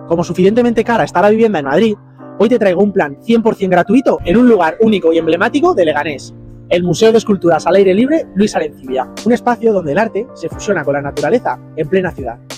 Como suficientemente cara está la vivienda en Madrid, hoy te traigo un plan 100% gratuito en un lugar único y emblemático de Leganés, el Museo de Esculturas al Aire Libre Luis Arencibia, un espacio donde el arte se fusiona con la naturaleza en plena ciudad.